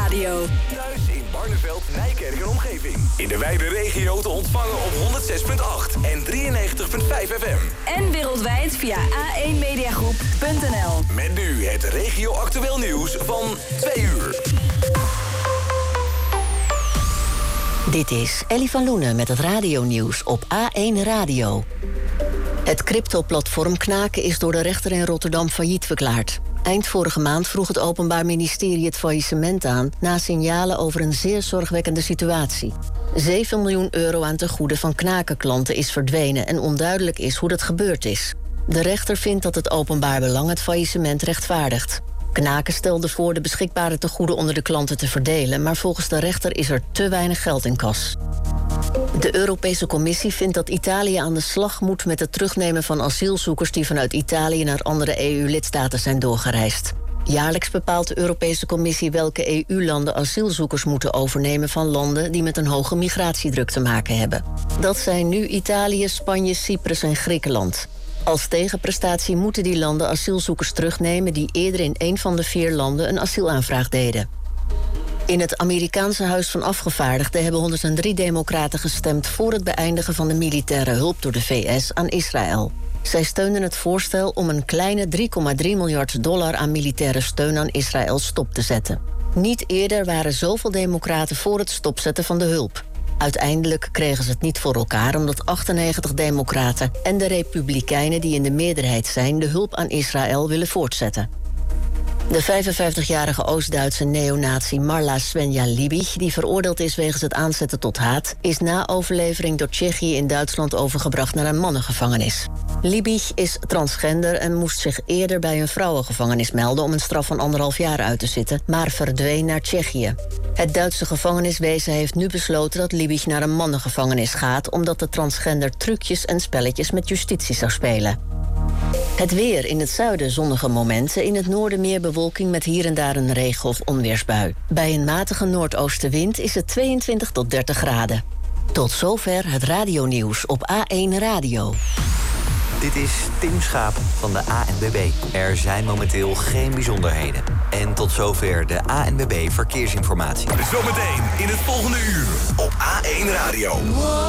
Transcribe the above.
Radio. Thuis in Barneveld, Nijkerk en omgeving. In de wijde regio te ontvangen op 106.8 en 93.5 FM. En wereldwijd via a1mediagroep.nl. Met nu het regio actueel nieuws van 2 uur. Dit is Ellie van Loenen met het radionieuws op A1 Radio. Het cryptoplatform Knaken is door de rechter in Rotterdam failliet verklaard. Eind vorige maand vroeg het Openbaar Ministerie het faillissement aan na signalen over een zeer zorgwekkende situatie. 7 miljoen euro aan tegoeden van Knaken-klanten is verdwenen en onduidelijk is hoe dat gebeurd is. De rechter vindt dat het openbaar belang het faillissement rechtvaardigt. Knaken stelde voor de beschikbare tegoeden onder de klanten te verdelen, maar volgens de rechter is er te weinig geld in kas. De Europese Commissie vindt dat Italië aan de slag moet met het terugnemen van asielzoekers die vanuit Italië naar andere EU-lidstaten zijn doorgereisd. Jaarlijks bepaalt de Europese Commissie welke EU-landen asielzoekers moeten overnemen van landen die met een hoge migratiedruk te maken hebben. Dat zijn nu Italië, Spanje, Cyprus en Griekenland. Als tegenprestatie moeten die landen asielzoekers terugnemen die eerder in een van de 4 landen een asielaanvraag deden. In het Amerikaanse Huis van Afgevaardigden hebben 103 democraten gestemd voor het beëindigen van de militaire hulp door de VS aan Israël. Zij steunden het voorstel om een kleine $3,3 miljard aan militaire steun aan Israël stop te zetten. Niet eerder waren zoveel democraten voor het stopzetten van de hulp. Uiteindelijk kregen ze het niet voor elkaar omdat 98 democraten en de republikeinen die in de meerderheid zijn de hulp aan Israël willen voortzetten. De 55-jarige Oost-Duitse neonazi Marla Svenja Liebig, die veroordeeld is wegens het aanzetten tot haat, is na overlevering door Tsjechië in Duitsland overgebracht naar een mannengevangenis. Liebig is transgender en moest zich eerder bij een vrouwengevangenis melden om een straf van 1,5 jaar uit te zitten, maar verdween naar Tsjechië. Het Duitse gevangeniswezen heeft nu besloten dat Liebig naar een mannengevangenis gaat, omdat de transgender trucjes en spelletjes met justitie zou spelen. Het weer: in het zuiden zonnige momenten, in het noorden meer bewolking met hier en daar een regen- of onweersbui. Bij een matige noordoostenwind is het 22 tot 30 graden. Tot zover het radionieuws op A1 Radio. Dit is Tim Schaap van de ANWB. Er zijn momenteel geen bijzonderheden. En tot zover de ANWB Verkeersinformatie. Zometeen in het volgende uur op A1 Radio.